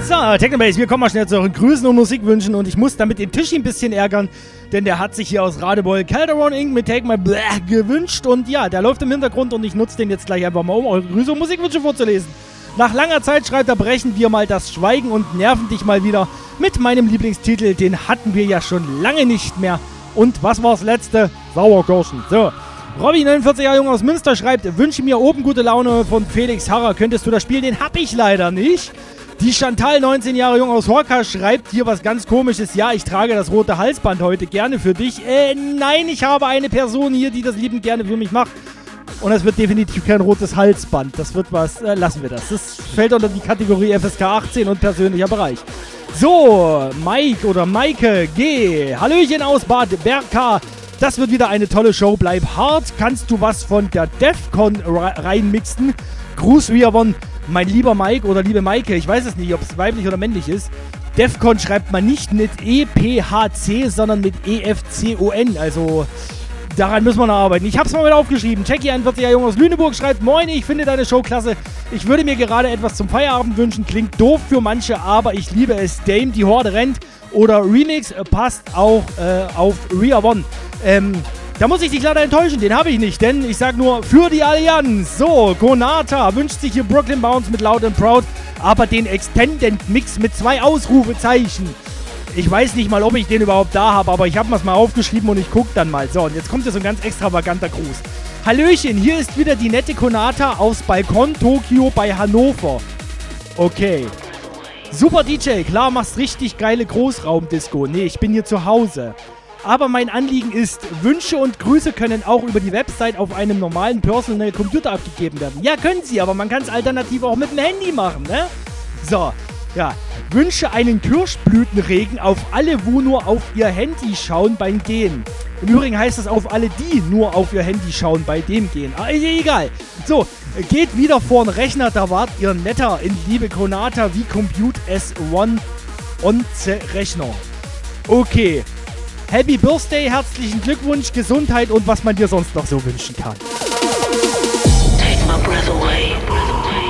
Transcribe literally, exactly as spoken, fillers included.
So, Technobase, wir kommen mal schnell zu euren Grüßen und Musikwünschen und ich muss damit den Tischi ein bisschen ärgern, denn der hat sich hier aus Radebeul Calderon Incorporated mit Take My Blah gewünscht und ja, der läuft im Hintergrund und ich nutze den jetzt gleich einfach mal, um eure Grüße und Musikwünsche vorzulesen. Nach langer Zeit, schreibt er, brechen wir mal das Schweigen und nerven dich mal wieder mit meinem Lieblingstitel, den hatten wir ja schon lange nicht mehr. Und was war's letzte? Sauerkirschen. So. Robby, neunundvierzig Jahre jung aus Münster, schreibt, wünsche mir oben gute Laune von Felix Harrer. Könntest du das Spiel? Den hab ich leider nicht. Die Chantal, neunzehn Jahre jung aus Horka, schreibt hier was ganz Komisches. Ja, ich trage das rote Halsband heute gerne für dich. Äh, nein, ich habe eine Person hier, die das liebend gerne für mich macht. Und es wird definitiv kein rotes Halsband. Das wird was, äh, lassen wir das. Das fällt unter die Kategorie F S K achtzehn und persönlicher Bereich. So, Mike oder Maike G. Hallöchen aus Bad Berka. Das wird wieder eine tolle Show. Bleib hart. Kannst du was von der DEFCON reinmixen? Gruß wie von mein lieber Mike oder liebe Maike. Ich weiß es nicht, ob es weiblich oder männlich ist. DEFCON schreibt man nicht mit E P H C, sondern mit E F C O N. Also daran müssen wir noch arbeiten. Ich hab's mal wieder aufgeschrieben. Jackie, einundvierzig Jahre jung aus Lüneburg, schreibt, moin, ich finde deine Show klasse. Ich würde mir gerade etwas zum Feierabend wünschen. Klingt doof für manche, aber ich liebe es. Dame, die Horde rennt. Oder Remix äh, passt auch äh, auf Ria One. Ähm, da muss ich dich leider enttäuschen, den habe ich nicht, denn ich sag nur, für die Allianz. So, Konata wünscht sich hier Brooklyn Bounce mit Loud and Proud, aber den Extended Mix mit zwei Ausrufezeichen. Ich weiß nicht mal, ob ich den überhaupt da habe, aber ich habe mir's mal aufgeschrieben und ich guck dann mal. So, und jetzt kommt hier so ein ganz extravaganter Gruß. Hallöchen, hier ist wieder die nette Konata aus Balkon Tokio bei Hannover. Okay. Super D J, klar, machst richtig geile Großraumdisco. Nee, ich bin hier zu Hause. Aber mein Anliegen ist, Wünsche und Grüße können auch über die Website auf einem normalen Personal Computer abgegeben werden. Ja, können sie, aber man kann es alternativ auch mit dem Handy machen, ne? So, ja. Wünsche einen Kirschblütenregen auf alle, wo nur auf ihr Handy schauen beim Gehen. Im Übrigen heißt das auf alle, die nur auf ihr Handy schauen bei dem Gehen. Aber egal. So, geht wieder vor den Rechner, da wart ihr netter in liebe Konata wie Compute S eins on the Rechner. Okay. Happy Birthday, herzlichen Glückwunsch, Gesundheit und was man dir sonst noch so wünschen kann. Take my breath away.